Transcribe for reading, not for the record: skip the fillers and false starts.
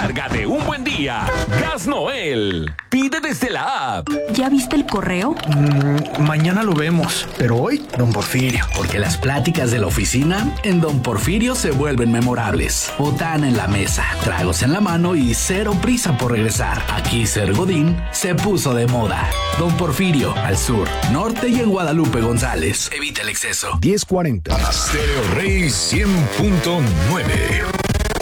Lárgate un buen día. Gas Noel. Pide desde la app. ¿Ya viste el correo? Mañana lo vemos, pero hoy, don Porfirio. Porque las pláticas de la oficina en Don Porfirio se vuelven memorables. Botana en la mesa, tragos en la mano y cero prisa por regresar. Aquí ser Godín se puso de moda. Don Porfirio, al sur, norte y en Guadalupe González. Evita el exceso. 1040. Stereo Rey 100.9.